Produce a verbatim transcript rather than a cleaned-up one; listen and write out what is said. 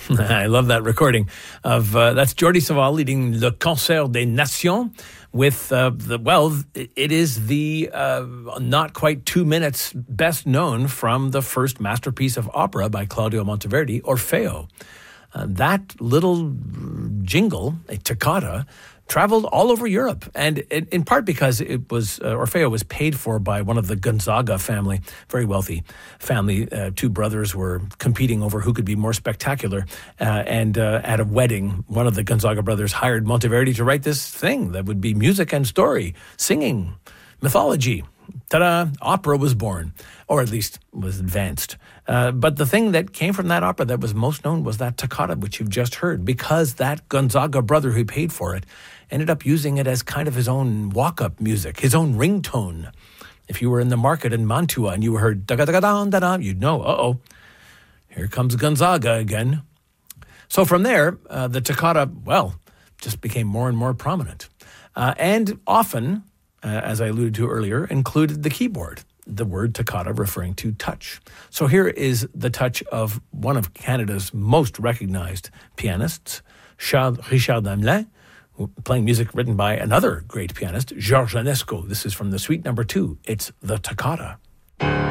I love that recording of, uh, that's Jordi Savall leading Le Concert des Nations with, uh, the well, it is the uh, not quite two minutes best known from the first masterpiece of opera by Claudio Monteverdi, Orfeo. Uh, that little jingle, a toccata, traveled all over Europe, and in, in part because it was uh, Orfeo was paid for by one of the Gonzaga family, very wealthy family. Uh, two brothers were competing over who could be more spectacular, uh, and uh, at a wedding, one of the Gonzaga brothers hired Monteverdi to write this thing that would be music and story, singing, mythology. Ta-da! Opera was born, or at least was advanced. Uh, but the thing that came from that opera that was most known was that toccata, which you've just heard, because that Gonzaga brother who paid for it ended up using it as kind of his own walk-up music, his own ringtone. If you were in the market in Mantua and you heard da-da-da-da-da-da, you'd know, uh-oh, here comes Gonzaga again. So from there, uh, the toccata, well, just became more and more prominent. Uh, and often, uh, as I alluded to earlier, included the keyboard, the word toccata referring to touch. So here is the touch of one of Canada's most recognized pianists, Charles Richard Hamelin, playing music written by another great pianist, Georges Enesco. This is from the suite number two. It's the toccata.